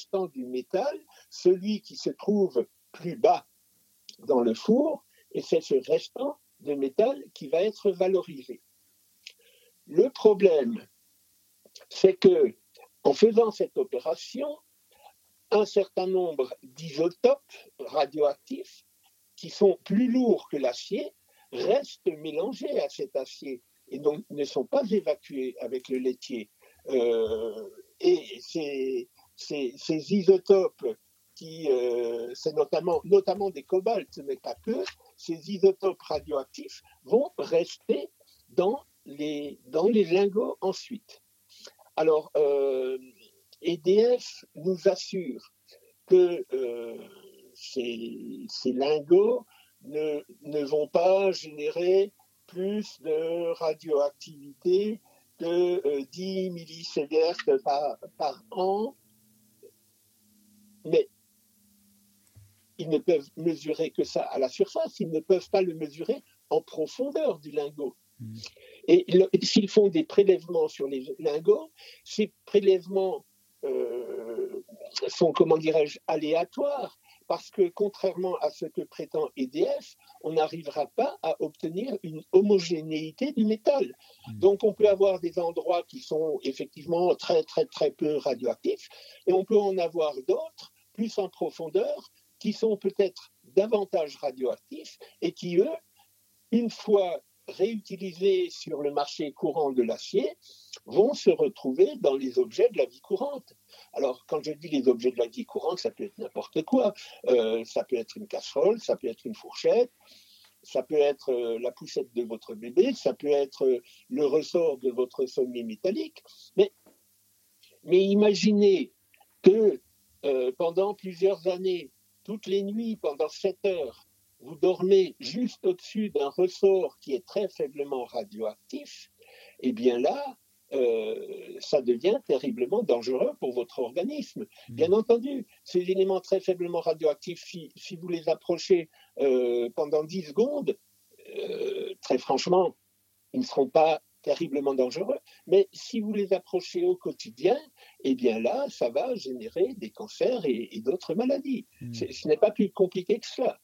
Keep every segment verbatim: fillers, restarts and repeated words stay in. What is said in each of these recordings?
restant du métal, celui qui se trouve plus bas dans le four, et c'est ce restant de métal qui va être valorisé. Le problème, c'est que en faisant cette opération, un certain nombre d'isotopes radioactifs qui sont plus lourds que l'acier restent mélangés à cet acier et donc ne sont pas évacués avec le laitier. Euh, et ces, ces, ces isotopes, qui, euh, c'est notamment, notamment des cobaltes, mais pas que, ces isotopes radioactifs vont rester dans les, dans les lingots ensuite. Alors, euh, E D F nous assure que euh, ces, ces lingots ne, ne vont pas générer plus de radioactivité que euh, dix millisieverts par, par an, mais ils ne peuvent mesurer que ça à la surface, ils ne peuvent pas le mesurer en profondeur du lingot. Mmh. Et le, s'ils font des prélèvements sur les lingots, ces prélèvements euh, sont, comment dirais-je, aléatoires, parce que contrairement à ce que prétend E D F, on n'arrivera pas à obtenir une homogénéité du métal. Mmh. Donc on peut avoir des endroits qui sont effectivement très très très peu radioactifs, et on peut en avoir d'autres, plus en profondeur, qui sont peut-être davantage radioactifs, et qui, eux, une fois réutilisés sur le marché courant de l'acier, vont se retrouver dans les objets de la vie courante. Alors, quand je dis les objets de la vie courante, ça peut être n'importe quoi. Euh, ça peut être une casserole, ça peut être une fourchette, ça peut être euh, la poussette de votre bébé, ça peut être euh, le ressort de votre sommier métallique. Mais, mais imaginez que euh, pendant plusieurs années, toutes les nuits, pendant sept heures, vous dormez juste au-dessus d'un ressort qui est très faiblement radioactif, eh bien là, euh, ça devient terriblement dangereux pour votre organisme. Mmh. Bien entendu, ces éléments très faiblement radioactifs, si, si vous les approchez euh, pendant dix secondes, euh, très franchement, ils ne seront pas terriblement dangereux. Mais si vous les approchez au quotidien, eh bien là, ça va générer des cancers et, et d'autres maladies. Mmh. Ce n'est pas plus compliqué que cela.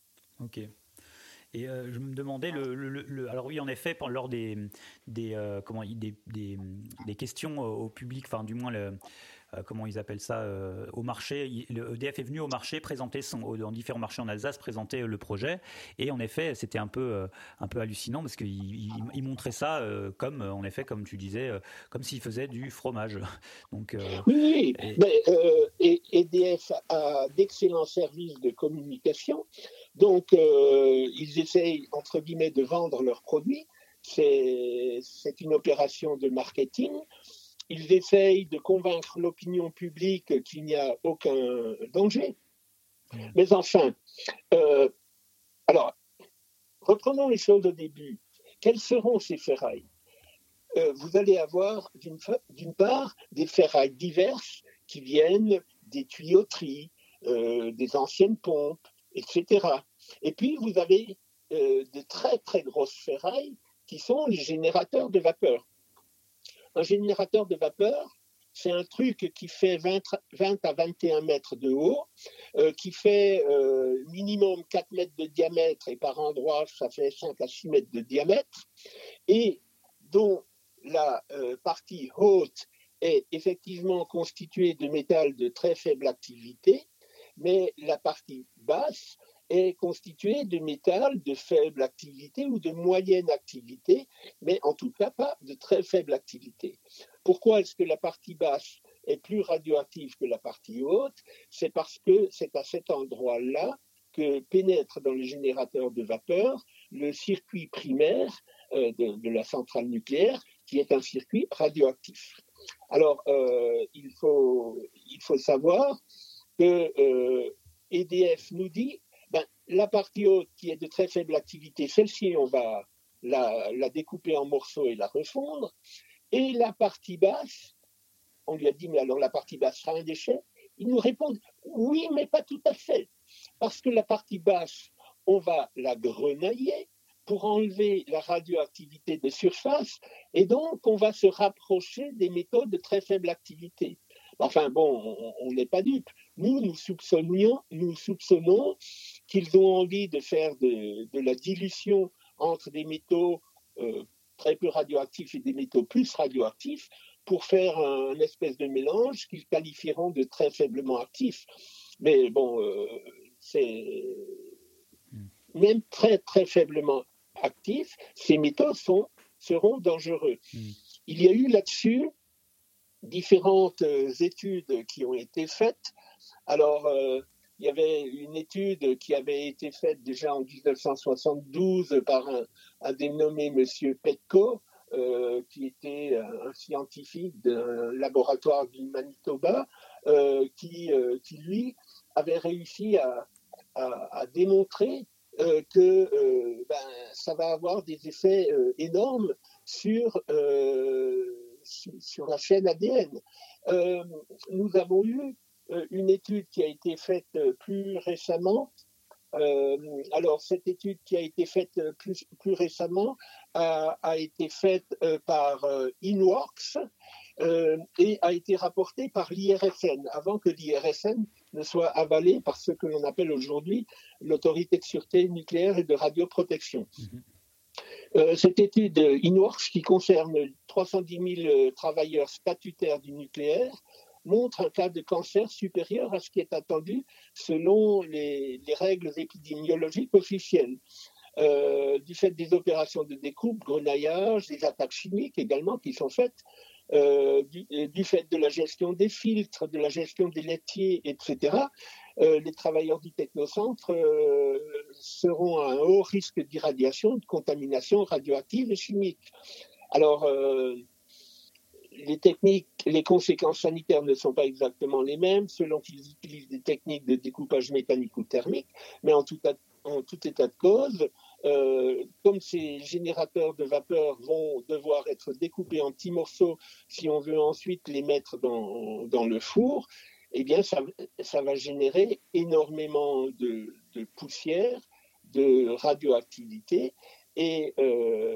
Ok. Et euh, je me demandais, le, le, le, alors oui, en effet, lors des, des, euh, comment, des, des, des questions au public, enfin du moins, le, euh, comment ils appellent ça, euh, au marché, le E D F est venu au marché, présenter son, dans différents marchés en Alsace, présenter le projet, et en effet, c'était un peu, euh, un peu hallucinant, parce qu'il il, il montrait ça euh, comme, en effet, comme tu disais, euh, comme s'il faisait du fromage. Donc, euh, oui, et... mais euh, E D F a d'excellents services de communication. Donc, euh, ils essayent, entre guillemets, de vendre leurs produits. C'est, c'est une opération de marketing. Ils essayent de convaincre l'opinion publique qu'il n'y a aucun danger. Mmh. Mais enfin, euh, alors, reprenons les choses au début. Quelles seront ces ferrailles ? euh, Vous allez avoir, d'une, d'une part, des ferrailles diverses qui viennent des tuyauteries, euh, des anciennes pompes, et cetera. Et puis, vous avez euh, de très, très grosses ferrailles qui sont les générateurs de vapeur. Un générateur de vapeur, c'est un truc qui fait vingt, vingt à vingt et un mètres de haut, euh, qui fait euh, minimum quatre mètres de diamètre, et par endroits, ça fait cinq à six mètres de diamètre, et dont la euh, partie haute est effectivement constituée de métal de très faible activité, mais la partie basse est constituée de métal de faible activité ou de moyenne activité, mais en tout cas pas de très faible activité. Pourquoi est-ce que la partie basse est plus radioactive que la partie haute ? C'est parce que c'est à cet endroit-là que pénètre dans le générateur de vapeur le circuit primaire euh, de, de la centrale nucléaire, qui est un circuit radioactif. Alors, euh, il faut, il faut savoir que euh, E D F nous dit, ben, la partie haute qui est de très faible activité, celle-ci, on va la, la découper en morceaux et la refondre, et la partie basse, on lui a dit, mais alors la partie basse sera un déchet ? Ils nous répondent, oui, mais pas tout à fait, parce que la partie basse, on va la grenailler pour enlever la radioactivité de surface, et donc on va se rapprocher des métaux de très faible activité. Enfin bon, on n'est pas dupes. Nous, nous soupçonnions, nous soupçonnons qu'ils ont envie de faire de, de la dilution entre des métaux euh, très peu radioactifs et des métaux plus radioactifs pour faire un, un espèce de mélange qu'ils qualifieront de très faiblement actif. Mais bon, euh, c'est même très très faiblement actifs, ces métaux sont, seront dangereux. Mm. Il y a eu là-dessus différentes études qui ont été faites. Alors, euh, il y avait une étude qui avait été faite déjà en dix-neuf cent soixante-douze par un, un dénommé M. Petko, euh, qui était un scientifique d'un laboratoire du Manitoba, euh, qui, euh, qui, lui, avait réussi à, à, à démontrer euh, que euh, ben, ça va avoir des effets euh, énormes sur, euh, sur, sur la chaîne A D N. Euh, nous avons eu euh, une étude qui a été faite euh, plus récemment. Euh, alors, cette étude qui a été faite plus, plus récemment a, a été faite euh, par euh, Inworks euh, et a été rapportée par l'I R S N, avant que l'I R S N ne soit avalée par ce que l'on appelle aujourd'hui l'Autorité de sûreté nucléaire et de radioprotection. Mm-hmm. Euh, cette étude Inworks, qui concerne trois cent dix mille travailleurs statutaires du nucléaire, montre un cas de cancer supérieur à ce qui est attendu selon les, les règles épidémiologiques officielles. Euh, du fait des opérations de découpe, grenaillage, des attaques chimiques également qui sont faites, euh, du, du fait de la gestion des filtres, de la gestion des laitiers, et cetera, euh, les travailleurs du technocentre euh, seront à un haut risque d'irradiation, de contamination radioactive et chimique. Alors, euh, les techniques, les conséquences sanitaires ne sont pas exactement les mêmes selon qu'ils utilisent des techniques de découpage mécanique ou thermique, mais en tout, en tout état de cause, euh, comme ces générateurs de vapeur vont devoir être découpés en petits morceaux si on veut ensuite les mettre dans, dans le four, eh bien ça, ça va générer énormément de, de poussière, de radioactivité et euh,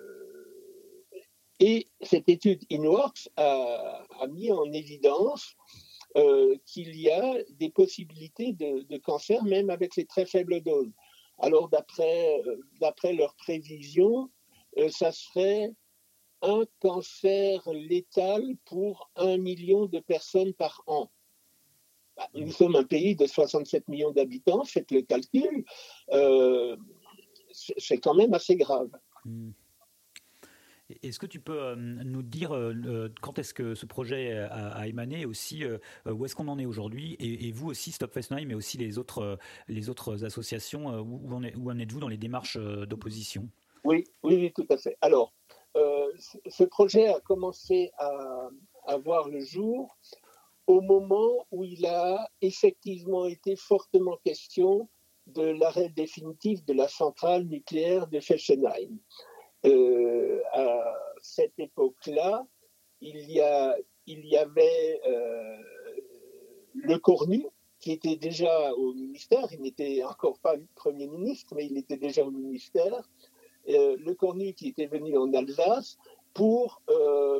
Et cette étude Inworks a, a mis en évidence euh, qu'il y a des possibilités de, de cancer même avec les très faibles doses. Alors d'après, euh, d'après leurs prévisions, euh, ça serait un cancer létal pour un million de personnes par an. Bah, nous sommes un pays de soixante-sept millions d'habitants, faites le calcul, euh, c'est, c'est quand même assez grave. Mmh. Est-ce que tu peux euh, nous dire euh, quand est-ce que ce projet a, a émané et aussi euh, où est-ce qu'on en est aujourd'hui et, et vous aussi, Stop Fessenheim, mais aussi les autres, euh, les autres associations, euh, où, en est, où en êtes-vous dans les démarches euh, d'opposition ? Oui, oui, oui, tout à fait. Alors, euh, ce projet a commencé à, à voir le jour au moment où il a effectivement été fortement question de l'arrêt définitif de la centrale nucléaire de Fessenheim. Euh, à cette époque-là, il y, a, il y avait euh, le Cornu, qui était déjà au ministère. Il n'était encore pas Premier ministre, mais il était déjà au ministère. Euh, le Cornu qui était venu en Alsace pour, euh,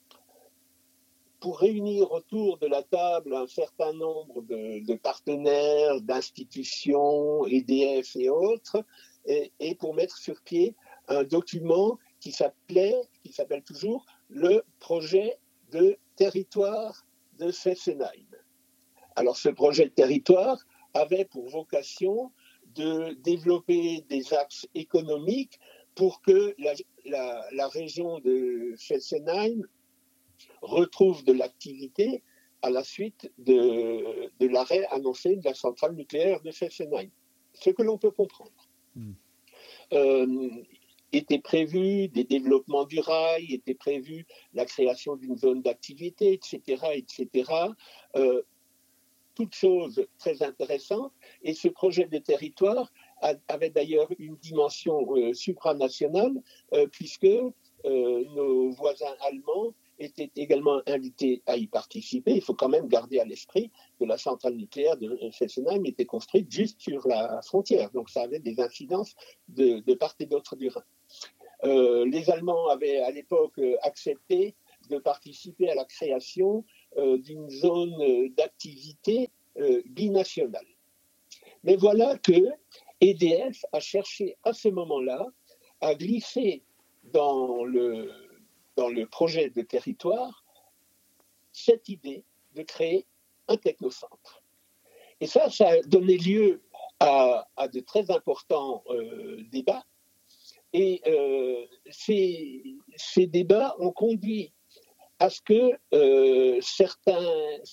pour réunir autour de la table un certain nombre de, de partenaires, d'institutions, E D F et autres, et, et pour mettre sur pied un document qui s'appelait, qui s'appelle toujours le projet de territoire de Fessenheim. Alors ce projet de territoire avait pour vocation de développer des axes économiques pour que la, la, la région de Fessenheim retrouve de l'activité à la suite de, de l'arrêt annoncé de la centrale nucléaire de Fessenheim. Ce que l'on peut comprendre. Mmh. Euh, était prévu des développements du rail, était prévu la création d'une zone d'activité, et cetera, et cetera. Euh, toutes choses très intéressantes. Et ce projet de territoire a, avait d'ailleurs une dimension euh, supranationale, euh, puisque euh, nos voisins allemands étaient également invités à y participer. Il faut quand même garder à l'esprit que la centrale nucléaire de Fessenheim était construite juste sur la frontière. Donc ça avait des incidences de, de part et d'autre du Rhin. Euh, les Allemands avaient à l'époque accepté de participer à la création euh, d'une zone d'activité euh, binationale. Mais voilà que E D F a cherché à ce moment-là à glisser dans le, dans le projet de territoire cette idée de créer un technocentre. Et ça, ça a donné lieu à, à de très importants euh, débats. Et euh, ces, ces débats ont conduit à ce que euh, certains,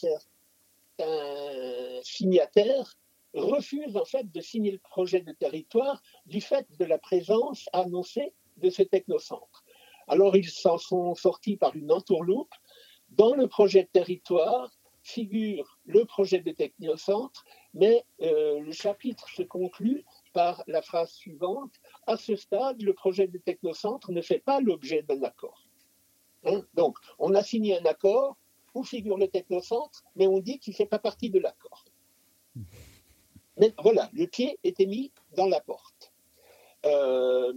certains signataires refusent en fait de signer le projet de territoire du fait de la présence annoncée de ce technocentre. Alors ils s'en sont sortis par une entourloupe. Dans le projet de territoire figure le projet de technocentre, mais euh, le chapitre se conclut par la phrase suivante: à ce stade, le projet de technocentre ne fait pas l'objet d'un accord. Hein? Donc, on a signé un accord où figure le technocentre, mais on dit qu'il ne fait pas partie de l'accord. Mais voilà, le pied était mis dans la porte. Euh,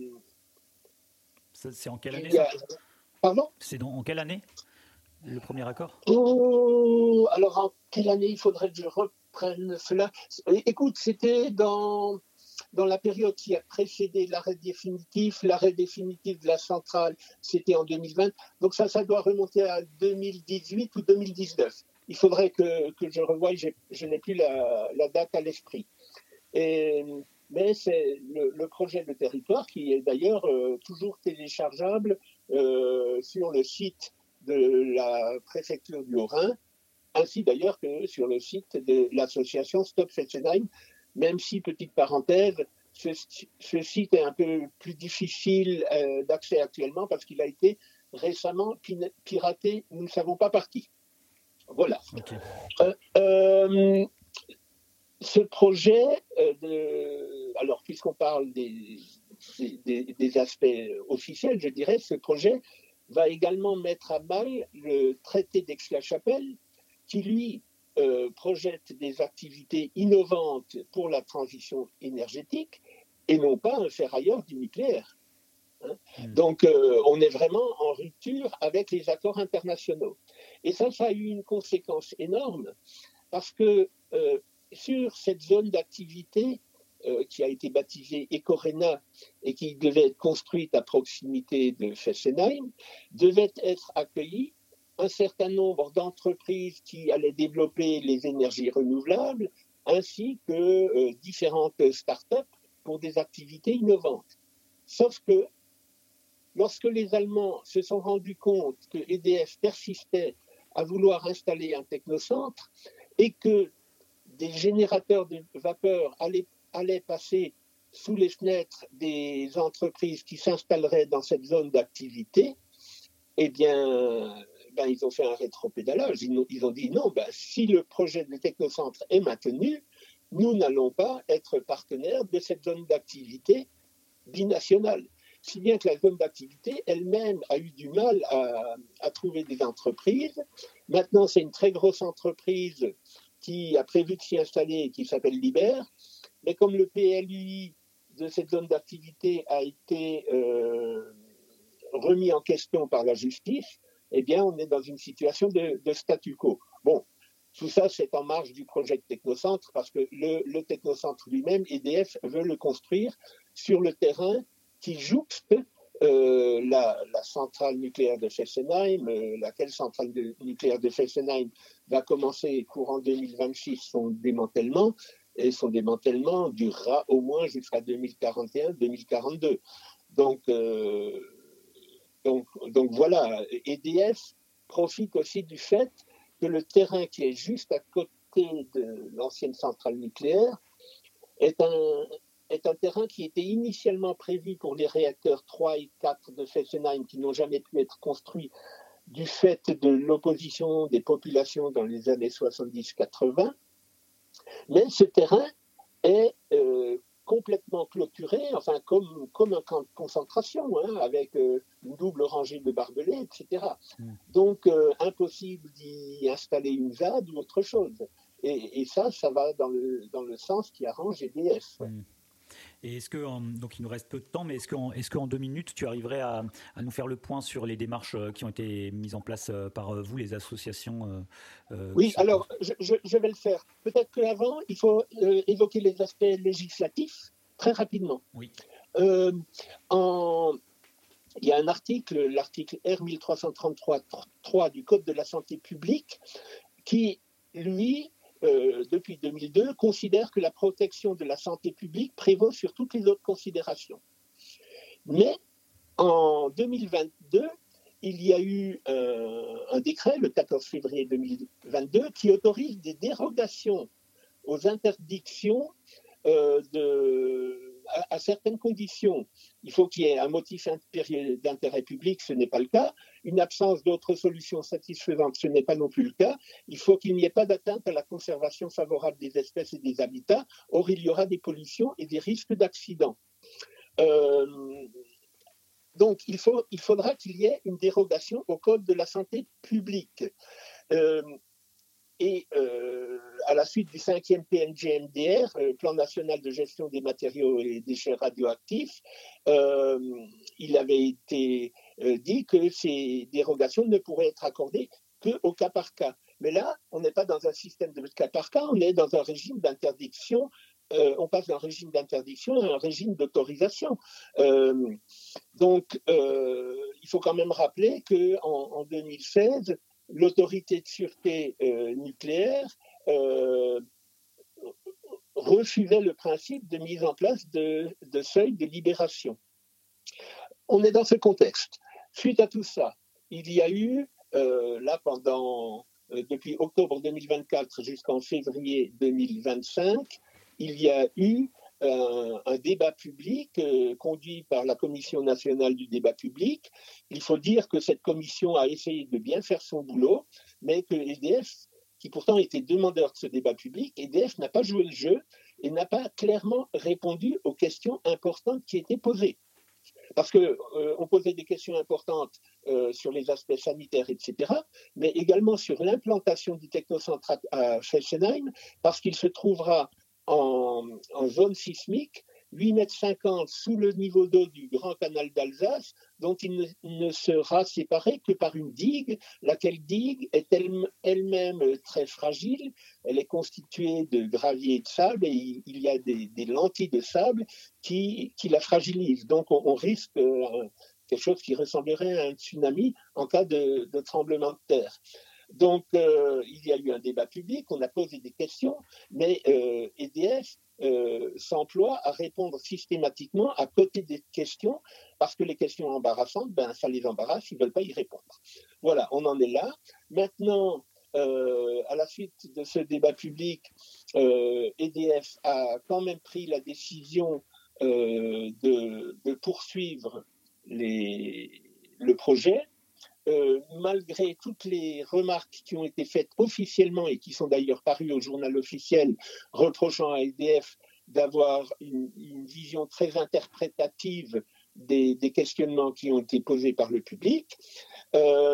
C'est en quelle année a... ça Pardon? C'est dans, en quelle année le premier accord? Oh, alors, en quelle année il faudrait que je reprenne cela? Écoute, c'était dans, dans la période qui a précédé l'arrêt définitif. L'arrêt définitif de la centrale, c'était en deux mille vingt. Donc ça, ça doit remonter à deux mille dix-huit ou deux mille dix-neuf. Il faudrait que, que je revoie, je n'ai plus la, la date à l'esprit. Et, mais c'est le, le projet de territoire qui est d'ailleurs euh, toujours téléchargeable euh, sur le site de la préfecture du Haut-Rhin, ainsi d'ailleurs que sur le site de l'association Stop Fessenheim, même si, petite parenthèse, ce, ce site est un peu plus difficile euh, d'accès actuellement parce qu'il a été récemment piraté, nous ne savons pas par qui. Voilà. Okay. Euh, euh, ce projet, euh, de, alors puisqu'on parle des, des, des aspects officiels, je dirais, ce projet va également mettre à mal le traité d'Aix-la-Chapelle, qui lui euh, projette des activités innovantes pour la transition énergétique et non pas un ferrailleur du nucléaire. Hein. Mmh. Donc euh, on est vraiment en rupture avec les accords internationaux. Et ça, ça a eu une conséquence énorme parce que euh, sur cette zone d'activité euh, qui a été baptisée Ecorena et qui devait être construite à proximité de Fessenheim, devait être accueilli un certain nombre d'entreprises qui allaient développer les énergies renouvelables, ainsi que euh, différentes start-up pour des activités innovantes. Sauf que lorsque les Allemands se sont rendus compte que E D F persistait à vouloir installer un technocentre et que des générateurs de vapeur allaient, allaient passer sous les fenêtres des entreprises qui s'installeraient dans cette zone d'activité, eh bien, ben, ils ont fait un rétropédalage. Ils, ils ont dit non, ben, si le projet de technocentre est maintenu, nous n'allons pas être partenaires de cette zone d'activité binationale. Si bien que la zone d'activité elle-même a eu du mal à, à trouver des entreprises. Maintenant, c'est une très grosse entreprise qui a prévu de s'y installer et qui s'appelle Liber. Mais comme le P L U I de cette zone d'activité a été euh, remis en question par la justice, eh bien, on est dans une situation de, de statu quo. Bon, tout ça, c'est en marge du projet de technocentre parce que le, le technocentre lui-même, E D F veut le construire sur le terrain qui jouxte euh, la, la centrale nucléaire de Fessenheim, euh, laquelle centrale de, nucléaire de Fessenheim va commencer courant deux mille vingt-six son démantèlement, et son démantèlement durera au moins jusqu'à deux mille quarante et un deux mille quarante-deux. Donc, euh, donc, donc voilà, E D F profite aussi du fait que le terrain qui est juste à côté de l'ancienne centrale nucléaire est un, est un terrain qui était initialement prévu pour les réacteurs trois et quatre de Fessenheim qui n'ont jamais pu être construits du fait de l'opposition des populations dans les années soixante-dix quatre-vingts. Mais ce terrain est euh, complètement clôturé, enfin comme, comme un camp de concentration, hein, avec euh, une double rangée de barbelés, et cetera. Mmh. Donc euh, impossible d'y installer une Z A D ou autre chose. Et, et ça, ça va dans le, dans le sens qui arrange E D F. Mmh. Et est-ce que, en, donc il nous reste peu de temps, mais est-ce qu'en, est-ce qu'en deux minutes, tu arriverais à, à nous faire le point sur les démarches qui ont été mises en place par vous, les associations euh, euh, qui Oui, sont... alors je, je, je vais le faire. Peut-être qu'avant, il faut euh, évoquer les aspects législatifs très rapidement. Oui. Euh, en, il y a un article, l'article R mille trois cent trente-trois trois du Code de la santé publique, qui, lui, euh, depuis deux mille deux, considère que la protection de la santé publique prévaut sur toutes les autres considérations. Mais en deux mille vingt-deux, il y a eu un, un décret, le quatorze février deux mille vingt-deux, qui autorise des dérogations aux interdictions euh, de, à, à certaines conditions. Il faut qu'il y ait un motif impérieux d'intérêt public, ce n'est pas le cas. Une absence d'autres solutions satisfaisantes, ce n'est pas non plus le cas. Il faut qu'il n'y ait pas d'atteinte à la conservation favorable des espèces et des habitats. Or, il y aura des pollutions et des risques d'accidents. Euh, Donc, il, faut, il faudra qu'il y ait une dérogation au Code de la santé publique. Euh, et euh, à la suite du cinquième P N G M D R, euh, Plan national de gestion des matériaux et déchets radioactifs, euh, il avait été euh, dit que ces dérogations ne pourraient être accordées qu'au cas par cas. Mais là, on n'est pas dans un système de cas par cas, on est dans un régime d'interdiction. Euh, on passe d'un régime d'interdiction à un régime d'autorisation. Euh, donc, euh, il faut quand même rappeler qu'en en deux mille seize, l'autorité de sûreté euh, nucléaire euh, refusait le principe de mise en place de, de seuils de libération. On est dans ce contexte. Suite à tout ça, il y a eu, euh, là, pendant, euh, depuis octobre deux mille vingt-quatre jusqu'en février deux mille vingt-cinq, il y a eu un, un débat public euh, conduit par la Commission nationale du débat public. Il faut dire que cette commission a essayé de bien faire son boulot, mais que E D F, qui pourtant était demandeur de ce débat public, E D F n'a pas joué le jeu et n'a pas clairement répondu aux questions importantes qui étaient posées. Parce qu'on euh, posait des questions importantes euh, sur les aspects sanitaires, et cetera, mais également sur l'implantation du technocentre à Fessenheim, parce qu'il se trouvera en, en zone sismique, huit mètres cinquante sous le niveau d'eau du Grand Canal d'Alsace, dont il ne, ne sera séparé que par une digue, laquelle digue est elle, elle-même très fragile. Elle est constituée de gravier et de sable, et il, il y a des, des lentilles de sable qui, qui la fragilisent. Donc on, on risque euh, quelque chose qui ressemblerait à un tsunami en cas de, de tremblement de terre. Donc, euh, il y a eu un débat public, on a posé des questions, mais euh, E D F euh, s'emploie à répondre systématiquement à côté des questions, parce que les questions embarrassantes, ben, ça les embarrasse, ils ne veulent pas y répondre. Voilà, on en est là. Maintenant, euh, à la suite de ce débat public, euh, E D F a quand même pris la décision euh, de, de poursuivre les, le projet. Euh, malgré toutes les remarques qui ont été faites officiellement et qui sont d'ailleurs parues au journal officiel, reprochant à E D F d'avoir une, une vision très interprétative des, des questionnements qui ont été posés par le public, euh,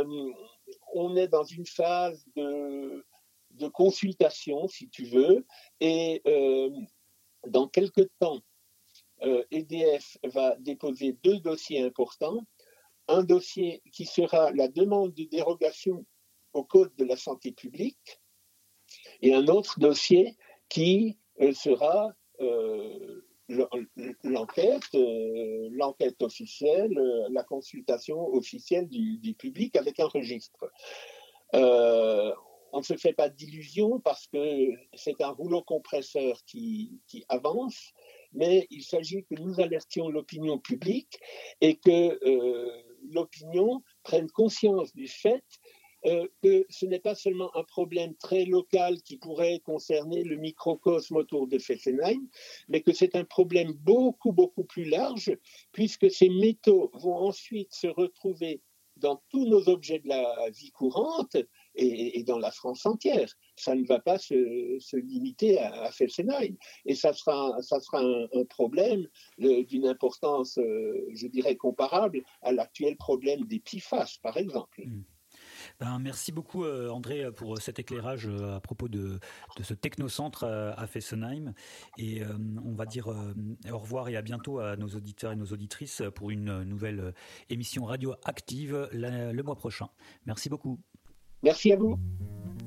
on est dans une phase de, de consultation, si tu veux, et euh, dans quelques temps, euh, E D F va déposer deux dossiers importants. Un dossier qui sera la demande de dérogation au Code de la santé publique et un autre dossier qui euh, sera euh, l'enquête, euh, l'enquête officielle, euh, la consultation officielle du, du public avec un registre. Euh, on ne se fait pas d'illusions parce que c'est un rouleau compresseur qui, qui avance, mais il s'agit que nous alertions l'opinion publique et que euh, l'opinion prenne conscience du fait euh, que ce n'est pas seulement un problème très local qui pourrait concerner le microcosme autour de Fessenheim, mais que c'est un problème beaucoup, beaucoup plus large, puisque ces métaux vont ensuite se retrouver dans tous nos objets de la vie courante et, et dans la France entière. Ça ne va pas se, se limiter à, à Fessenheim. Et ça sera, ça sera un, un problème de, d'une importance, euh, je dirais, comparable à l'actuel problème des P F A S, par exemple. Mmh. Ben, merci beaucoup euh, André pour cet éclairage euh, à propos de, de ce technocentre euh, à Fessenheim. Et euh, on va dire euh, au revoir et à bientôt à nos auditeurs et nos auditrices pour une nouvelle émission radioactive la, le mois prochain. Merci beaucoup. Merci à vous.